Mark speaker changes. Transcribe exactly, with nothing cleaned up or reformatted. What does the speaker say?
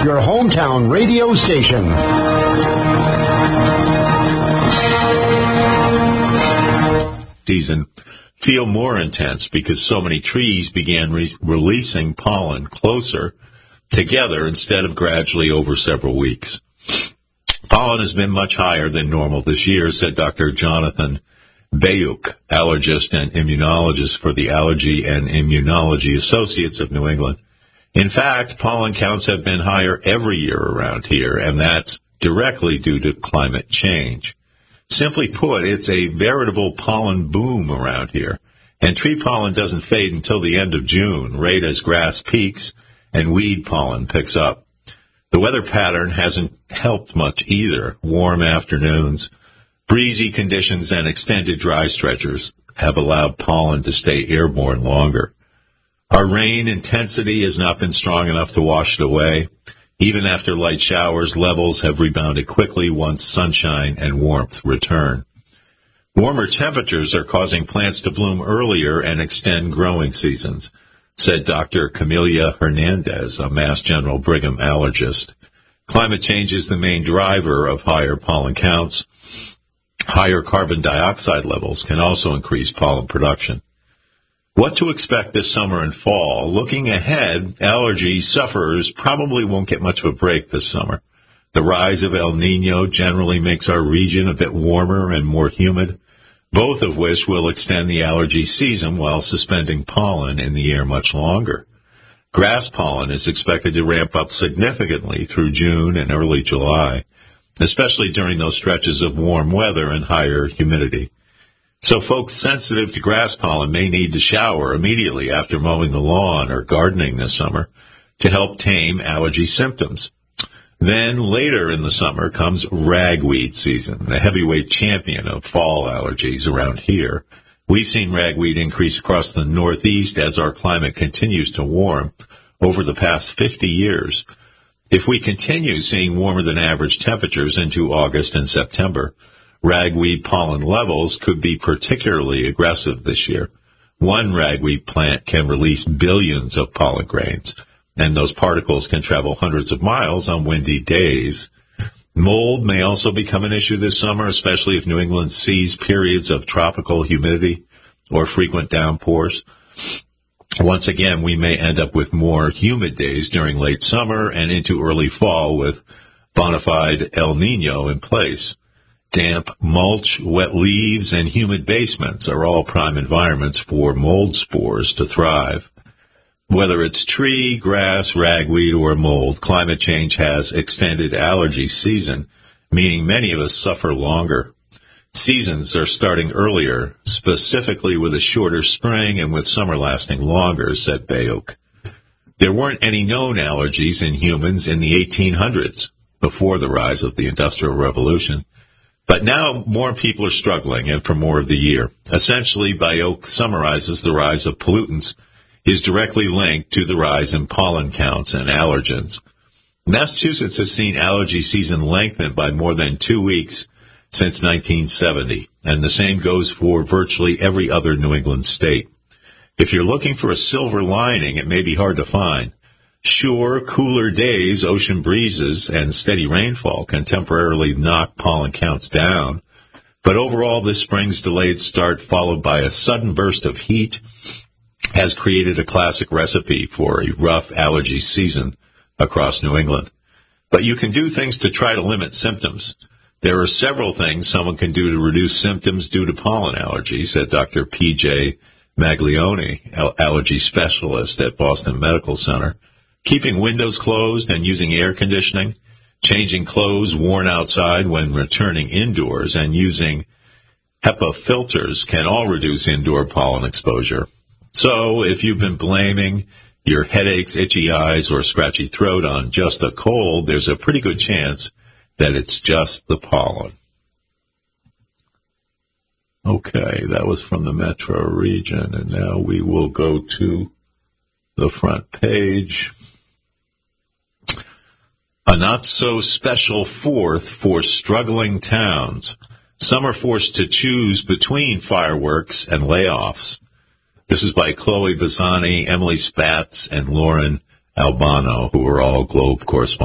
Speaker 1: your hometown radio station.
Speaker 2: Season feel more intense because so many trees began re- releasing pollen closer together instead of gradually over several weeks. Pollen has been much higher than normal this year, said Doctor Jonathan Bayuk, allergist and immunologist for the Allergy and Immunology Associates of New England. In fact, pollen counts have been higher every year around here, and that's directly due to climate change. Simply put, it's a veritable pollen boom around here, and tree pollen doesn't fade until the end of June, right as grass peaks and weed pollen picks up. The weather pattern hasn't helped much either. Warm afternoons, breezy conditions, and extended dry stretches have allowed pollen to stay airborne longer. Our rain intensity has not been strong enough to wash it away. Even after light showers, levels have rebounded quickly once sunshine and warmth return. Warmer temperatures are causing plants to bloom earlier and extend growing seasons, said Doctor Camelia Hernandez, a Mass General Brigham allergist. Climate change is the main driver of higher pollen counts. Higher carbon dioxide levels can also increase pollen production. What to expect this summer and fall? Looking ahead, allergy sufferers probably won't get much of a break this summer. The rise of El Nino generally makes our region a bit warmer and more humid, both of which will extend the allergy season while suspending pollen in the air much longer. Grass pollen is expected to ramp up significantly through June and early July, especially during those stretches of warm weather and higher humidity. So folks sensitive to grass pollen may need to shower immediately after mowing the lawn or gardening this summer to help tame allergy symptoms. Then later in the summer comes ragweed season, the heavyweight champion of fall allergies around here. We've seen ragweed increase across the Northeast as our climate continues to warm over the past fifty years. If we continue seeing warmer than average temperatures into August and September, ragweed pollen levels could be particularly aggressive this year. One ragweed plant can release billions of pollen grains, and those particles can travel hundreds of miles on windy days. Mold may also become an issue this summer, especially if New England sees periods of tropical humidity or frequent downpours. Once again, we may end up with more humid days during late summer and into early fall with bona fide El Nino in place. Damp mulch, wet leaves, and humid basements are all prime environments for mold spores to thrive. Whether it's tree, grass, ragweed, or mold, climate change has extended allergy season, meaning many of us suffer longer. Seasons are starting earlier, specifically with a shorter spring and with summer lasting longer, said Bayuk. There weren't any known allergies in humans in the eighteen hundreds, before the rise of the Industrial Revolution. But now more people are struggling, and for more of the year. Essentially, Bayuk summarizes the rise of pollutants is directly linked to the rise in pollen counts and allergens. Massachusetts has seen allergy season lengthened by more than two weeks since nineteen seventy, and the same goes for virtually every other New England state. If you're looking for a silver lining, it may be hard to find. Sure, cooler days, ocean breezes, and steady rainfall can temporarily knock pollen counts down, but overall this spring's delayed start followed by a sudden burst of heat has created a classic recipe for a rough allergy season across New England. But you can do things to try to limit symptoms. There are several things someone can do to reduce symptoms due to pollen allergies, said Doctor P J Maglione, allergy specialist at Boston Medical Center. Keeping windows closed and using air conditioning, changing clothes worn outside when returning indoors, and using HEPA filters can all reduce indoor pollen exposure. So if you've been blaming your headaches, itchy eyes, or scratchy throat on just a cold, there's a pretty good chance that it's just the pollen. Okay, that was from the metro region, and now we will go to the front page. A not-so-special fourth for struggling towns. Some are forced to choose between fireworks and layoffs. This is by Chloe Bazzani, Emily Spatz, and Lauren Albano, who are all Globe correspondents.